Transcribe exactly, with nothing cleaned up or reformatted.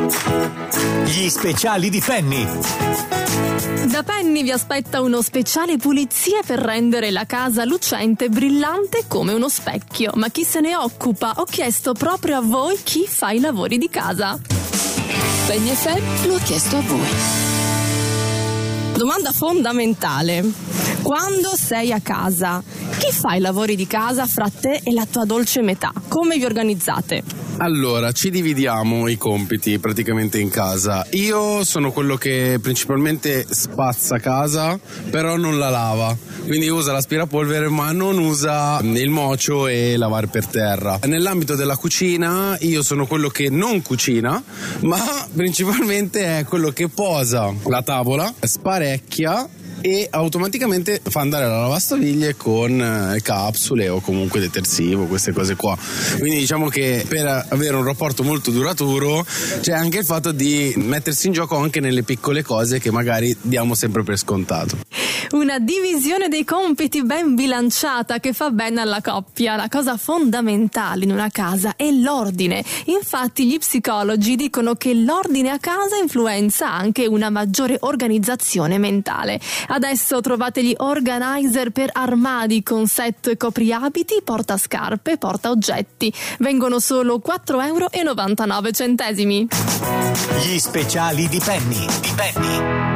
Gli speciali di Penny. Da Penny vi aspetta uno speciale pulizie per rendere la casa lucente e brillante come uno specchio. Ma chi se ne occupa? Ho chiesto proprio a voi chi fa i lavori di casa. Penny F M lo ha chiesto a voi. Domanda fondamentale. Quando sei a casa, chi fa i lavori di casa fra te e la tua dolce metà? Come vi organizzate? Allora, ci dividiamo i compiti praticamente in casa. Io sono quello che principalmente spazza casa, però non la lava. Quindi usa l'aspirapolvere ma non usa il mocio e lavare per terra. Nell'ambito della cucina io sono quello che non cucina, ma principalmente è quello che posa la tavola, sparecchia e automaticamente fa andare la lavastoviglie con eh, capsule o comunque detersivo, queste cose qua. Quindi diciamo che per avere un rapporto molto duraturo c'è anche il fatto di mettersi in gioco anche nelle piccole cose che magari diamo sempre per scontato. Una divisione dei compiti ben bilanciata che fa bene alla coppia. La cosa fondamentale in una casa è l'ordine. Infatti gli psicologi dicono che l'ordine a casa influenza anche una maggiore organizzazione mentale. Adesso trovate gli organizer per armadi con set copriabiti, portascarpe, portaoggetti. Vengono solo quattro euro e novantanove centesimi. Gli speciali di Penny. Di Penny.